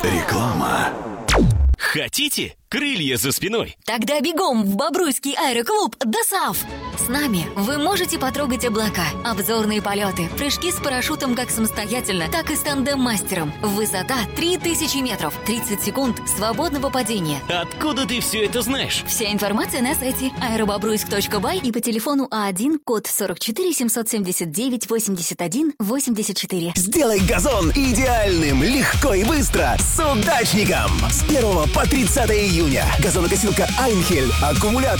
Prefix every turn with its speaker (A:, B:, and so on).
A: Реклама.
B: Хотите крылья за спиной?
C: Тогда бегом в Бобруйский аэроклуб ДОСААФ. С нами вы можете потрогать облака, обзорные полеты, прыжки с парашютом как самостоятельно, так и с тандем-мастером. Высота 3000 метров, 30 секунд свободного падения.
B: Откуда ты все это знаешь?
C: Вся информация на сайте aerobobruйск.бай и по телефону А1, код 44 779 81 84.
A: Сделай газон идеальным, легко и быстро с удачником. С 1 по 30 июня. Газонокосилка Айнхель, аккумулятор